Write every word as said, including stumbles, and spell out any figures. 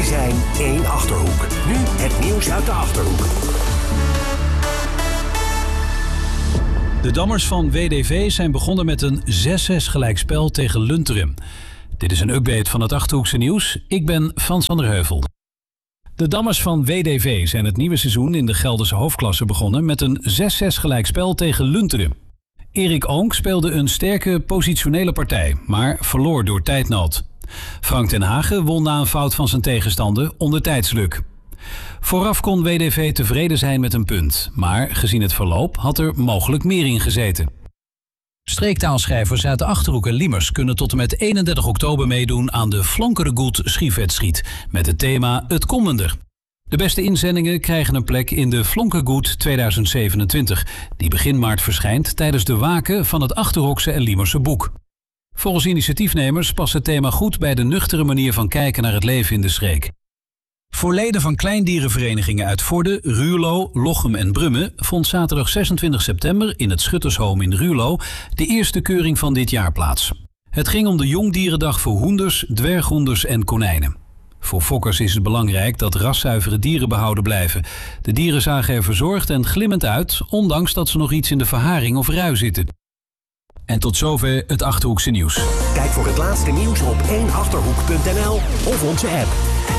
zijn één Achterhoek. Nu het nieuws uit de Achterhoek. De Dammers van W D V zijn begonnen met een zes zes gelijkspel tegen Lunteren. Dit is een update van het Achterhoekse nieuws. Ik ben Frans van der Heuvel. De Dammers van W D V zijn het nieuwe seizoen in de Gelderse hoofdklasse begonnen met een zes zes gelijkspel tegen Lunteren. Erik Oonk speelde een sterke positionele partij, maar verloor door tijdnood. Frank ten Hagen won na een fout van zijn tegenstander onder tijdsluk. Vooraf kon W D V tevreden zijn met een punt, maar gezien het verloop had er mogelijk meer in gezeten. Streektaalschrijvers uit de Achterhoek en Liemers kunnen tot en met eenendertig oktober meedoen aan de Flonkerengoed Schiefwedstrijd met het thema Het Kommender. De beste inzendingen krijgen een plek in de Flonkerengoed tweeduizend zevenentwintig, die begin maart verschijnt tijdens de Waken van het Achterhoekse en Liemerse boek. Volgens initiatiefnemers past het thema goed bij de nuchtere manier van kijken naar het leven in de streek. Voor leden van kleindierenverenigingen uit Vorden, Ruurlo, Lochem en Brummen vond zaterdag zesentwintig september in het Schuttershoom in Ruurlo de eerste keuring van dit jaar plaats. Het ging om de Jongdierendag voor hoenders, dwerghoenders en konijnen. Voor fokkers is het belangrijk dat raszuivere dieren behouden blijven. De dieren zagen er verzorgd en glimmend uit, ondanks dat ze nog iets in de verharing of rui zitten. En tot zover het Achterhoekse nieuws. Kijk voor het laatste nieuws op één achterhoek punt n l of onze app.